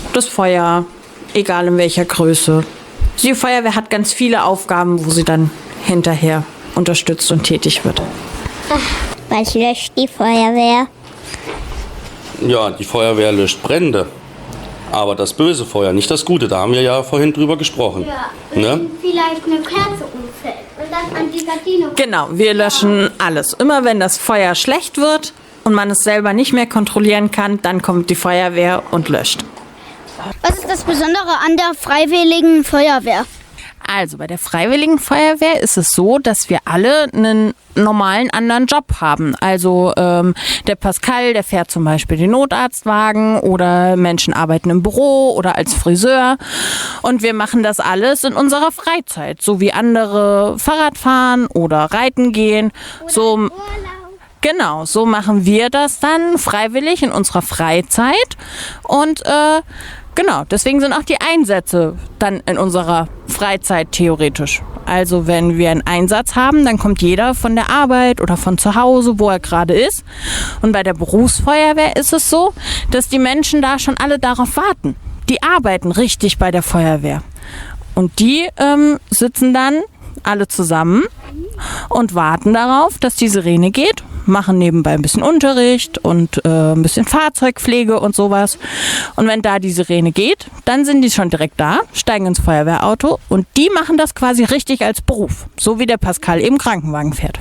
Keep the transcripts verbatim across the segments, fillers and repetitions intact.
das Feuer, egal in welcher Größe. Die Feuerwehr hat ganz viele Aufgaben, wo sie dann hinterher unterstützt und tätig wird. Was löscht die Feuerwehr? Ja, die Feuerwehr löscht Brände. Aber das böse Feuer, nicht das Gute, da haben wir ja vorhin drüber gesprochen. Ja, ne? Vielleicht eine Kerze umfällt und dann an die Gardine. Genau, wir löschen alles. Immer wenn das Feuer schlecht wird und man es selber nicht mehr kontrollieren kann, dann kommt die Feuerwehr und löscht. Was ist das Besondere an der Freiwilligen Feuerwehr? Also bei der Freiwilligen Feuerwehr ist es so, dass wir alle einen normalen anderen Job haben. Also ähm, der Pascal, der fährt zum Beispiel den Notarztwagen oder Menschen arbeiten im Büro oder als Friseur. Und wir machen das alles in unserer Freizeit, so wie andere Fahrrad fahren oder reiten gehen. So, genau, so machen wir das dann freiwillig in unserer Freizeit. Und äh, genau, deswegen sind auch die Einsätze dann in unserer Freizeit theoretisch. Also wenn wir einen Einsatz haben, dann kommt jeder von der Arbeit oder von zu Hause, wo er gerade ist. Und bei der Berufsfeuerwehr ist es so, dass die Menschen da schon alle darauf warten. Die arbeiten richtig bei der Feuerwehr. Und die ähm, sitzen dann alle zusammen und warten darauf, dass die Sirene geht, machen nebenbei ein bisschen Unterricht und äh, ein bisschen Fahrzeugpflege und sowas. Und wenn da die Sirene geht, dann sind die schon direkt da, steigen ins Feuerwehrauto und die machen das quasi richtig als Beruf, so wie der Pascal eben Krankenwagen fährt.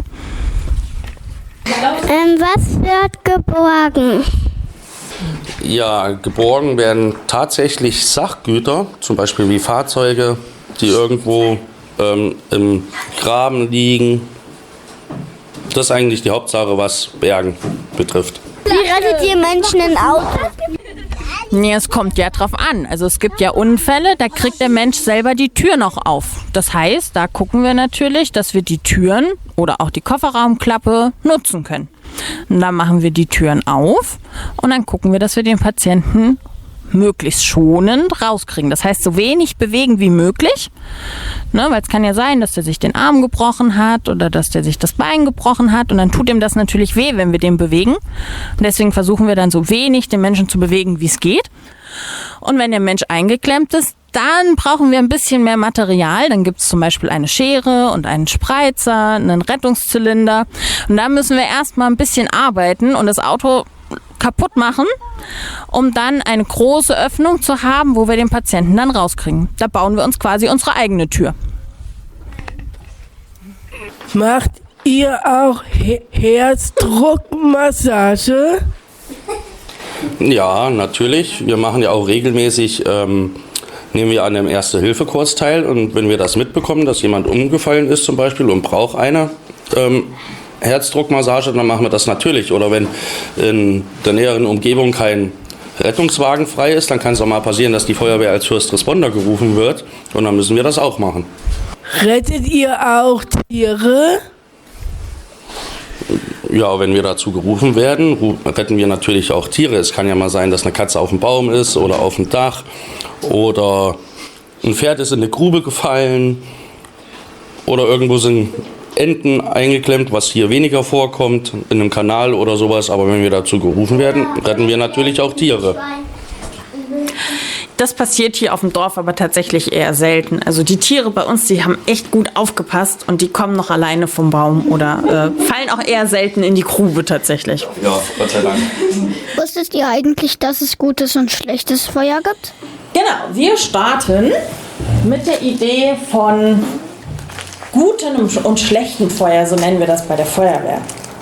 Ähm, was wird geborgen? Ja, geborgen werden tatsächlich Sachgüter, zum Beispiel wie Fahrzeuge, die irgendwo ähm, im Graben liegen. Das ist eigentlich die Hauptsache, was Bergen betrifft. Wie rettet ihr Menschen in Autos? Nee, es kommt ja drauf an. Also es gibt ja Unfälle, da kriegt der Mensch selber die Tür noch auf. Das heißt, da gucken wir natürlich, dass wir die Türen oder auch die Kofferraumklappe nutzen können. Und dann machen wir die Türen auf und dann gucken wir, dass wir den Patienten möglichst schonend rauskriegen. Das heißt, so wenig bewegen wie möglich, ne, weil es kann ja sein, dass der sich den Arm gebrochen hat oder dass der sich das Bein gebrochen hat und dann tut ihm das natürlich weh, wenn wir den bewegen. Und deswegen versuchen wir dann so wenig den Menschen zu bewegen, wie es geht. Und wenn der Mensch eingeklemmt ist, dann brauchen wir ein bisschen mehr Material. Dann gibt es zum Beispiel eine Schere und einen Spreizer, einen Rettungszylinder. Und da müssen wir erstmal ein bisschen arbeiten und das Auto kaputt machen, um dann eine große Öffnung zu haben, wo wir den Patienten dann rauskriegen. Da bauen wir uns quasi unsere eigene Tür. Macht ihr auch He- Herzdruckmassage? Ja, natürlich. Wir machen ja auch regelmäßig, ähm, nehmen wir an einem Erste-Hilfe-Kurs teil. Und wenn wir das mitbekommen, dass jemand umgefallen ist zum Beispiel und braucht eine ähm, Herzdruckmassage, dann machen wir das natürlich. Oder wenn in der näheren Umgebung kein Rettungswagen frei ist, dann kann es auch mal passieren, dass die Feuerwehr als First Responder gerufen wird. Und dann müssen wir das auch machen. Rettet ihr auch Tiere? Ja, wenn wir dazu gerufen werden, ru- retten wir natürlich auch Tiere. Es kann ja mal sein, dass eine Katze auf dem Baum ist oder auf dem Dach oder ein Pferd ist in eine Grube gefallen oder irgendwo sind Enten eingeklemmt, was hier weniger vorkommt, in einem Kanal oder sowas. Aber wenn wir dazu gerufen werden, retten wir natürlich auch Tiere. Das passiert hier auf dem Dorf aber tatsächlich eher selten. Also die Tiere bei uns, die haben echt gut aufgepasst und die kommen noch alleine vom Baum oder äh, fallen auch eher selten in die Grube tatsächlich. Ja, Gott sei Dank. Wusstet ihr eigentlich, dass es gutes und schlechtes Feuer gibt? Genau, wir starten mit der Idee von gutem und schlechtem Feuer, so nennen wir das bei der Feuerwehr.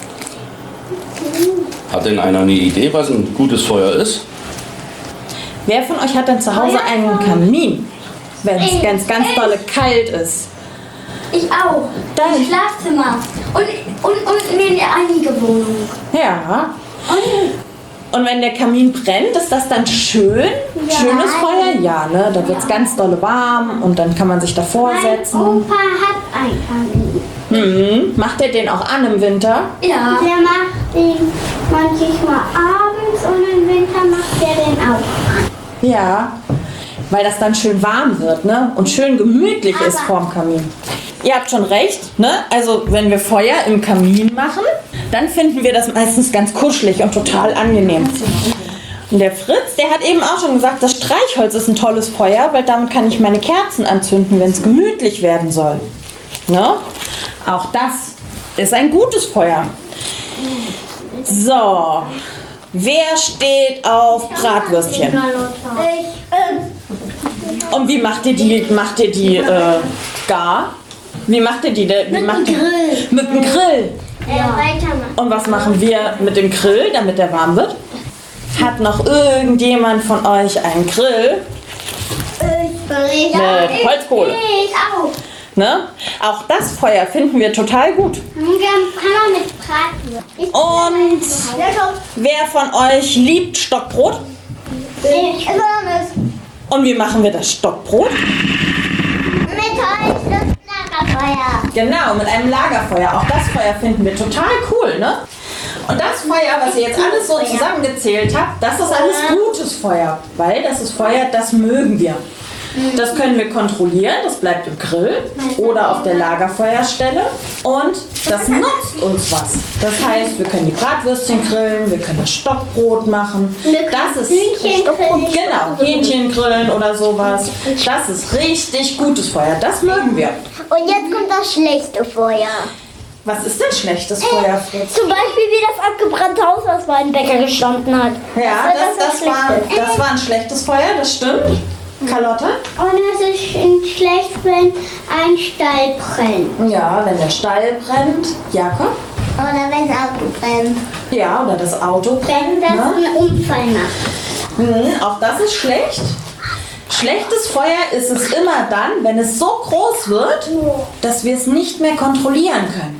Hat denn einer eine Idee, was ein gutes Feuer ist? Wer von euch hat denn zu Hause einen Kamin, wenn es ganz, ganz dolle kalt ist? Ich auch. Dann- Im Schlafzimmer. Und, und, und in der Eingewohnung. Ja. Und Und wenn der Kamin brennt, ist das dann schön? Ja. Schönes Feuer? Ja, ne? Da wird es ganz dolle warm und dann kann man sich davor mein setzen. Opa hat einen Kamin. Mhm. Macht er den auch an im Winter? Ja. Der macht den manchmal abends und im Winter macht der den auch an. Ja, weil das dann schön warm wird, ne? Und schön gemütlich ist vorm Kamin. Ihr habt schon recht, ne? Also wenn wir Feuer im Kamin machen, dann finden wir das meistens ganz kuschelig und total angenehm. Und der Fritz, der hat eben auch schon gesagt, das Streichholz ist ein tolles Feuer, weil damit kann ich meine Kerzen anzünden, wenn es gemütlich werden soll. Ne? Auch das ist ein gutes Feuer. So, wer steht auf Bratwürstchen? Und wie macht ihr die, macht ihr die äh, gar? Wie macht ihr die? Wie Mit macht dem ihr- Grill. Mit dem Grill. Ja. Weitermachen. Und was machen wir mit dem Grill, damit der warm wird? Hat noch irgendjemand von euch einen Grill? Ich, Mit Holzkohle. Ich auch. Ne? Auch das Feuer finden wir total gut. Wir kann man mit braten. Ich Und wer von euch liebt Stockbrot? Ich Und wie machen wir das Stockbrot? mit Holz und Lagerfeuer. Genau, mit einem Lagerfeuer. Auch das Feuer finden wir total cool, ne? Und das Feuer, was ihr jetzt alles so zusammengezählt habt, das ist alles gutes Feuer. Weil das ist Feuer, das mögen wir. Das können wir kontrollieren, das bleibt im Grill oder auf der Lagerfeuerstelle und das nutzt uns was. Das heißt, wir können die Bratwürstchen grillen, wir können das Stockbrot machen. Das ist Hühnchen grillen. genau, Hähnchen grillen oder sowas. Das ist richtig gutes Feuer, das mögen wir. Und jetzt kommt das schlechte Feuer. Was ist denn schlechtes Feuer, Fritz? Zum Beispiel wie das abgebrannte Haus, was bei dem Bäcker gestanden hat. Ja, das, das, war, Schlechte. das war ein schlechtes Feuer, das stimmt. Carlotta? Und es ist schlecht, wenn ein Stall brennt. Ja, wenn der Stall brennt. Jakob? Oder wenn das Auto brennt. Ja, oder das Auto Wenn brennt. das Ne? einen Unfall macht. Mhm, auch das ist schlecht. Schlechtes Feuer ist es immer dann, wenn es so groß wird, dass wir es nicht mehr kontrollieren können.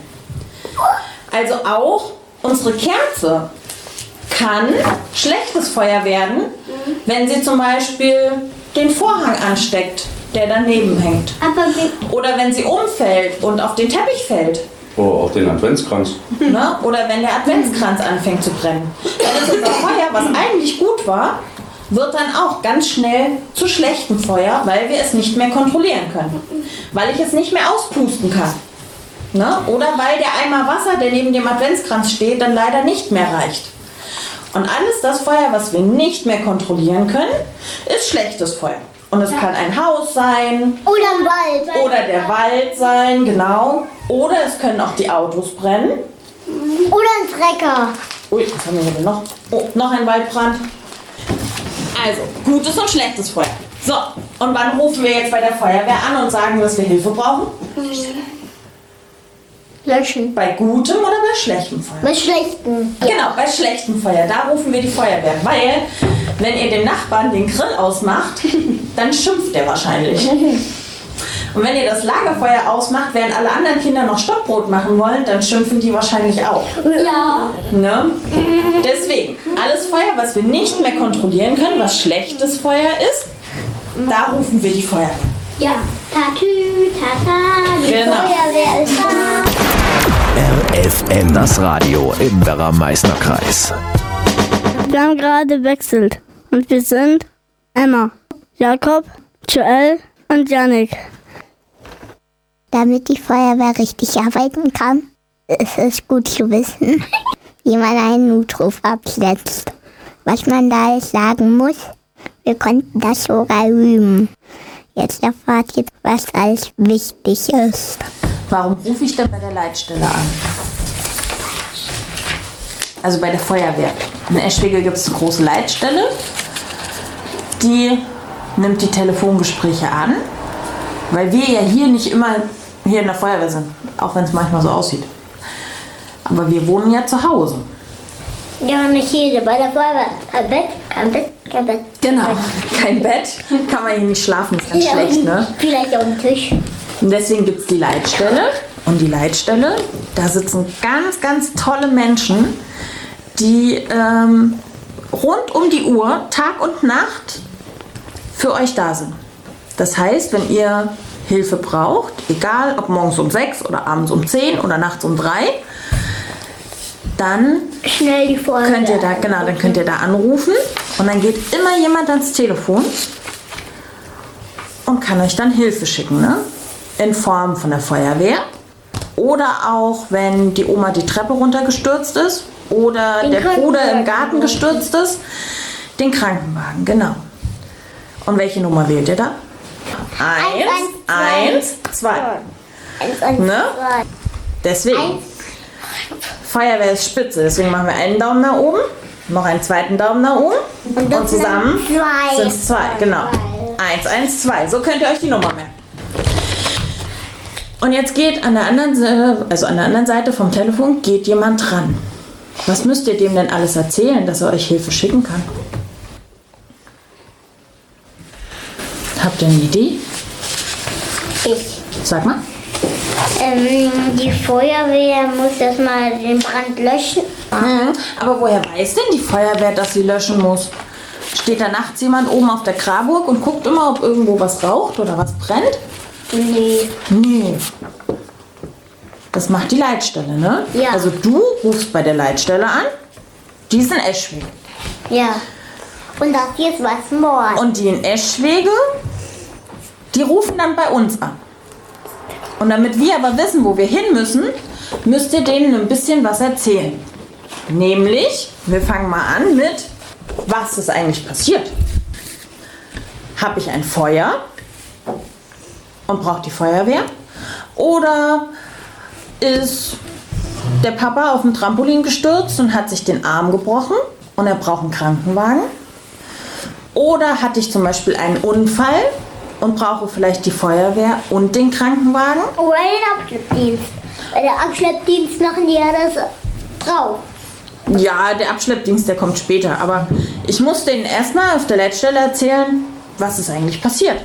Also auch unsere Kerze kann schlechtes Feuer werden, wenn sie zum Beispiel den Vorhang ansteckt, der daneben hängt. Aber wie, Oder wenn sie umfällt und auf den Teppich fällt. Oh, auch den Adventskranz. Ne? Oder wenn der Adventskranz anfängt zu brennen. Dann ist unser Feuer, was eigentlich gut war, wird dann auch ganz schnell zu schlechtem Feuer, weil wir es nicht mehr kontrollieren können. Weil ich es nicht mehr auspusten kann. Ne? Oder weil der Eimer Wasser, der neben dem Adventskranz steht, dann leider nicht mehr reicht. Und alles das Feuer, was wir nicht mehr kontrollieren können, ist schlechtes Feuer. Und es kann ein Haus sein, oder im Wald. oder der Wald sein, genau. Oder es können auch die Autos brennen. Oder ein Trecker. Ui, was haben wir hier denn noch? Oh, noch ein Waldbrand. Also, gutes und schlechtes Feuer. So, und wann rufen wir jetzt bei der Feuerwehr an und sagen, dass wir Hilfe brauchen? Löschen. Bei gutem oder bei schlechtem Feuer? Bei schlechten. Genau, bei schlechtem Feuer. Da rufen wir die Feuerwehr. Weil, wenn ihr dem Nachbarn den Grill ausmacht, dann schimpft der wahrscheinlich. Und wenn ihr das Lagerfeuer ausmacht, während alle anderen Kinder noch Stockbrot machen wollen, dann schimpfen die wahrscheinlich auch. Ja. Ne? Deswegen, alles Feuer, was wir nicht mehr kontrollieren können, was schlechtes Feuer ist, da rufen wir die Feuerwehr. Ja. Tatü, tata, die Genau. Feuerwehr ist da. R F M, das Radio im Werra-Meißner Kreis. Wir haben gerade gewechselt und wir sind Emma, Jakob, Joel und Yannick. Damit die Feuerwehr richtig arbeiten kann, ist es gut zu wissen, wie man einen Notruf absetzt. Was man da alles sagen muss, wir konnten das sogar üben. Jetzt erfahrt ihr, was alles wichtig ist. Warum rufe ich denn bei der Leitstelle an? Also bei der Feuerwehr. In Eschwege gibt es eine große Leitstelle, die nimmt die Telefongespräche an, weil wir ja hier nicht immer hier in der Feuerwehr sind, auch wenn es manchmal so aussieht. Aber wir wohnen ja zu Hause. Ja, nicht jede. Bei der Feuerwehr. Kein Bett, kein Bett, kein Bett. Genau, kein Bett, kann man hier nicht schlafen, ist ganz Ja, schlecht, ne? Vielleicht auch ein Tisch. Und deswegen gibt es die Leitstelle. Und die Leitstelle, da sitzen ganz, ganz tolle Menschen, die ähm, rund um die Uhr, Tag und Nacht, für euch da sind. Das heißt, wenn ihr Hilfe braucht, egal ob morgens um sechs oder abends um zehn oder nachts um drei, dann Schnell die Feuerwehr. könnt ihr da, genau, dann könnt ihr da anrufen und dann geht immer jemand ans Telefon und kann euch dann Hilfe schicken, ne? In Form von der Feuerwehr oder auch, wenn die Oma die Treppe runtergestürzt ist oder Den der Krankenwagen. Bruder im Garten gestürzt ist, Den Krankenwagen, genau. Und welche Nummer wählt ihr da? Eins, eins, zwei. Eins, eins, Ne? zwei. Deswegen. Feuerwehr ist spitze, deswegen machen wir einen Daumen nach oben, noch einen zweiten Daumen nach oben und, das zusammen sind zwei. sind es zwei. Genau. Eins, eins, zwei. So könnt ihr euch die Nummer merken. Und jetzt geht an der anderen Seite, also an der anderen Seite vom Telefon, geht jemand dran. Was müsst ihr dem denn alles erzählen, dass er euch Hilfe schicken kann? Habt ihr eine Idee? Ich. Sag mal. Ähm, die Feuerwehr muss erstmal den Brand löschen. Mhm. Aber woher weiß denn die Feuerwehr, dass sie löschen muss? Steht da nachts jemand oben auf der Kraburg und guckt immer, ob irgendwo was raucht oder was brennt? Nee. Nee. Das macht die Leitstelle, ne? Ja. Also du rufst bei der Leitstelle an. Die ist in Eschwege. Ja. Und das hier ist was morgen. Und die in Eschwege, die rufen dann bei uns an. Und damit wir aber wissen, wo wir hin müssen, müsst ihr denen ein bisschen was erzählen. Nämlich, wir fangen mal an mit, was ist eigentlich passiert? Habe ich ein Feuer und braucht die Feuerwehr? Oder ist der Papa auf dem Trampolin gestürzt und hat sich den Arm gebrochen und er braucht einen Krankenwagen? Oder hatte ich zum Beispiel einen Unfall und brauche vielleicht die Feuerwehr und den Krankenwagen? Oder den Abschleppdienst. Weil der Abschleppdienst machen die ja das drauf. Ja, der Abschleppdienst, der kommt später. Aber ich muss denen erstmal auf der Leitstelle erzählen, was ist eigentlich passiert.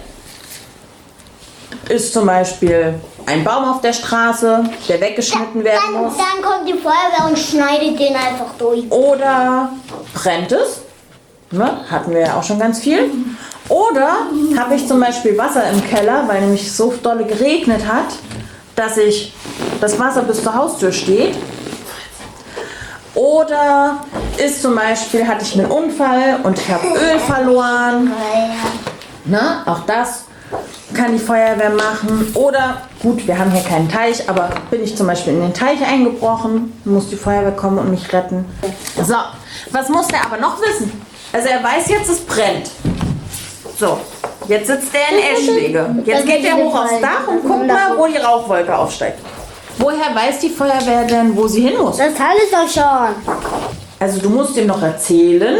Ist zum Beispiel ein Baum auf der Straße, der weggeschnitten werden Dann, muss. dann kommt die Feuerwehr und schneidet den einfach durch. Oder brennt es? Ne? Hatten wir ja auch schon ganz viel. Oder habe ich zum Beispiel Wasser im Keller, weil nämlich so dolle geregnet hat, dass ich das Wasser bis zur Haustür steht. Oder ist zum Beispiel, hatte ich einen Unfall und ich habe Öl verloren. Ne? Auch das kann die Feuerwehr machen. Oder, gut, wir haben hier keinen Teich, aber bin ich zum Beispiel in den Teich eingebrochen, muss die Feuerwehr kommen und mich retten. So, was muss der aber noch wissen? Also er weiß jetzt, es brennt. So, jetzt sitzt der in Eschwege. Jetzt geht er hoch aufs Dach und guckt mal, wo die Rauchwolke aufsteigt. Woher weiß die Feuerwehr denn, wo sie hin muss? Das Teil ist doch schon. Also du musst ihm noch erzählen,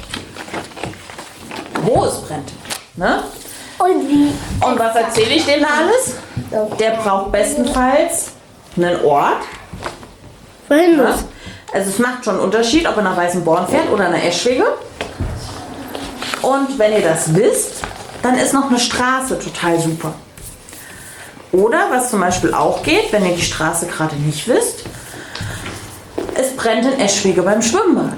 wo es brennt. Ne? Und wie? Und was erzähle ich dem da alles? Der braucht bestenfalls einen Ort. Wohin Ne? muss? Also es macht schon einen Unterschied, ob er nach Weißenborn fährt oder nach Eschwege. Und wenn ihr das wisst, dann ist noch eine Straße total super. Oder was zum Beispiel auch geht, wenn ihr die Straße gerade nicht wisst, es brennt in Eschwege beim Schwimmbad.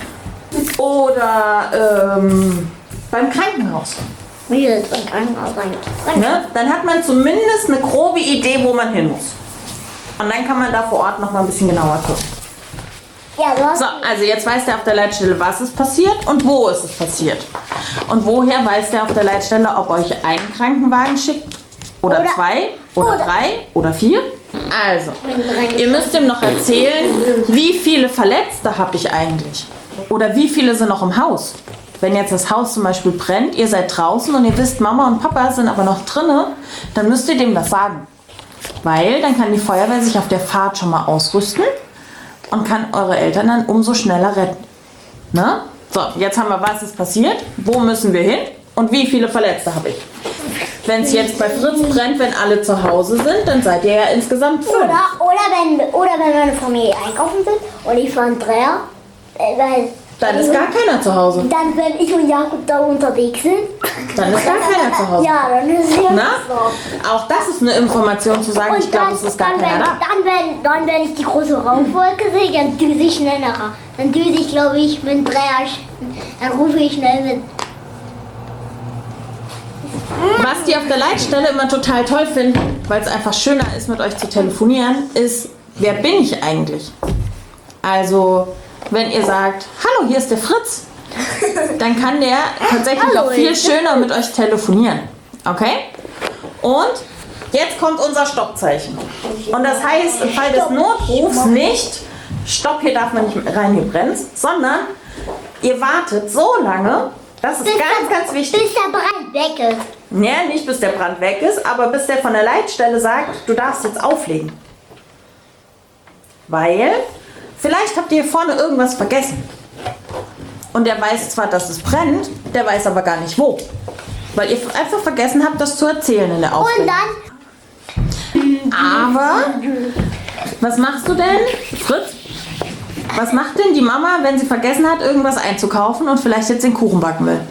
Oder ähm, beim Krankenhaus. Wie ist ein Krankenhaus eigentlich? Ne? Dann hat man zumindest eine grobe Idee, wo man hin muss. Und dann kann man da vor Ort noch mal ein bisschen genauer gucken. Ja, du hast So, also jetzt weiß der auf der Leitstelle, was ist passiert und wo ist es passiert. Und woher weiß der auf der Leitstelle, ob euch einen Krankenwagen schickt oder, Oder- zwei oder, oder- drei oder vier. Also, ihr müsst ihm noch erzählen, wie viele Verletzte habe ich eigentlich? Oder wie viele sind noch im Haus? Wenn jetzt das Haus zum Beispiel brennt, ihr seid draußen und ihr wisst, Mama und Papa sind aber noch drinne, dann müsst ihr dem das sagen. Weil dann kann die Feuerwehr sich auf der Fahrt schon mal ausrüsten und kann eure Eltern dann umso schneller retten. Ne? So, jetzt haben wir, was ist passiert, wo müssen wir hin und wie viele Verletzte habe ich. Wenn es jetzt bei Fritz brennt, wenn alle zu Hause sind, dann seid ihr ja insgesamt fünf. Oder, oder, wenn, oder wenn meine Familie einkaufen sind und ich fahre Andrea, äh, weil Dann ist gar keiner zu Hause. dann, wenn ich und Jakob da unterwegs sind, Dann ist gar keiner zu Hause. ja, dann ist es ja Na? so. Auch das ist eine Information zu sagen, ich glaube, es ist gar dann, keiner wenn, da. dann, wenn, dann, wenn ich die große Rauchwolke sehe, dann düse ich schnell nachher. Dann düse ich, glaube ich, mit Dreier, dann rufe ich schnell mit. Was die auf der Leitstelle immer total toll finden, weil es einfach schöner ist, mit euch zu telefonieren, ist, wer bin ich eigentlich? Also, wenn ihr sagt, hallo, hier ist der Fritz, dann kann der tatsächlich Hallo, auch viel ich- schöner mit euch telefonieren. Okay? Und jetzt kommt unser Stoppzeichen. Und das heißt im Fall des Notrufs nicht, stopp, hier darf man nicht rein, hier brennt, sondern Ihr wartet so lange, das ist Bis ganz, der- ganz wichtig. Bis der Brand weg ist. Ja, nicht bis der Brand weg ist, aber bis der von der Leitstelle sagt, du darfst jetzt auflegen. Weil, vielleicht habt ihr hier vorne irgendwas vergessen. Und der weiß zwar, dass es brennt, der weiß aber gar nicht wo. Weil ihr einfach vergessen habt, das zu erzählen in der Und Aufregung. dann Aber, was machst du denn, Fritz? Was macht denn die Mama, wenn sie vergessen hat, irgendwas einzukaufen und vielleicht jetzt den Kuchen backen will?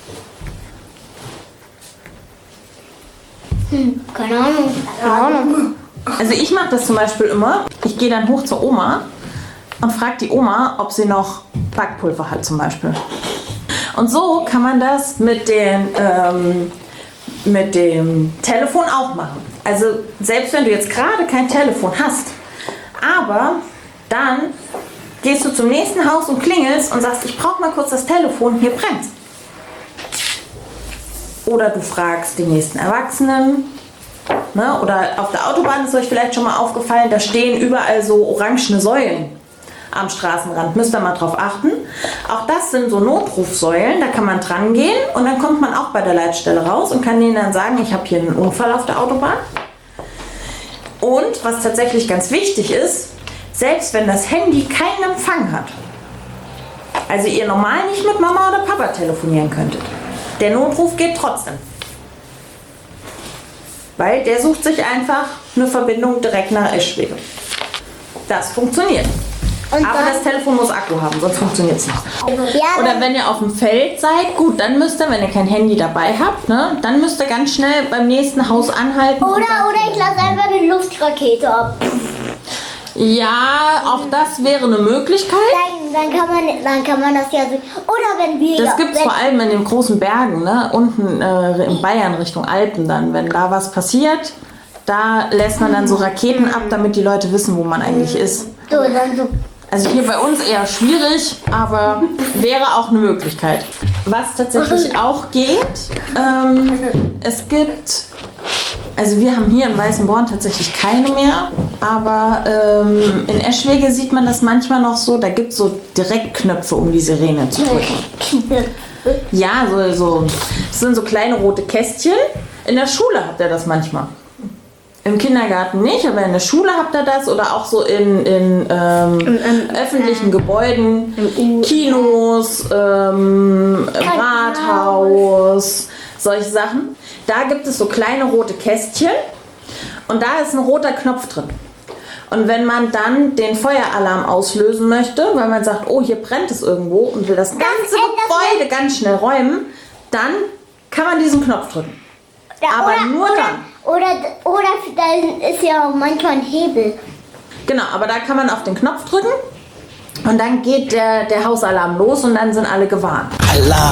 keine Ahnung. Keine Ahnung. Also ich mache das zum Beispiel immer. Ich gehe dann hoch zur Oma und frage die Oma, ob sie noch Backpulver hat zum Beispiel. Und so kann man das mit, den, ähm, mit dem Telefon auch machen. Also selbst wenn du jetzt gerade kein Telefon hast, aber dann gehst du zum nächsten Haus und klingelst und sagst, ich brauche mal kurz das Telefon, hier brennt's. Oder du fragst die nächsten Erwachsenen. Ne? Oder auf der Autobahn ist euch vielleicht schon mal aufgefallen, da stehen überall so orangene Säulen am Straßenrand. Müsst ihr mal drauf achten. Auch das sind so Notrufsäulen, da kann man dran gehen und dann kommt man auch bei der Leitstelle raus und kann denen dann sagen, ich habe hier einen Unfall auf der Autobahn. Und was tatsächlich ganz wichtig ist, selbst wenn das Handy keinen Empfang hat, also ihr normal nicht mit Mama oder Papa telefonieren könntet, der Notruf geht trotzdem. Weil der sucht sich einfach eine Verbindung direkt nach Eschwege. Das funktioniert. Und Aber dann- das Telefon muss Akku haben, sonst funktioniert es nicht. Ja, Oder dann, wenn ihr auf dem Feld seid, gut, dann müsst ihr, wenn ihr kein Handy dabei habt, ne, dann müsst ihr ganz schnell beim nächsten Haus anhalten. und oder, dann- oder ich lasse einfach eine Luftrakete ab. Ja, auch das wäre eine Möglichkeit. Dann, dann, kann man, dann kann man das ja so. Oder wenn wir. Das gibt es wenn, vor allem in den großen Bergen, ne? Unten äh, in Bayern Richtung Alpen dann. Wenn da was passiert, da lässt man dann so Raketen ab, damit die Leute wissen, wo man eigentlich ist. So, dann so. Also hier bei uns eher schwierig, aber wäre auch eine Möglichkeit. Was tatsächlich auch geht, ähm, es gibt, also wir haben hier in Weißenborn tatsächlich keine mehr, aber ähm, in Eschwege sieht man das manchmal noch so, da gibt es so Direktknöpfe, um die Sirene zu drücken. Ja, so, so, das sind so kleine rote Kästchen. In der Schule habt ihr das manchmal. Im Kindergarten nicht, aber in der Schule habt ihr das oder auch so in, in ähm, öffentlichen Gebäuden, Kinos, ähm, Rathaus, solche Sachen. Da gibt es so kleine rote Kästchen und da ist ein roter Knopf drin. Und wenn man dann den Feueralarm auslösen möchte, weil man sagt, oh, hier brennt es irgendwo und will das ganze Gebäude ganz schnell räumen, dann kann man diesen Knopf drücken. Ja, Aber oder, nur oder, dann. Oder, oder dann ist ja auch manchmal ein Hebel. Genau, aber da kann man auf den Knopf drücken und dann geht der, der Hausalarm los und dann sind alle gewarnt.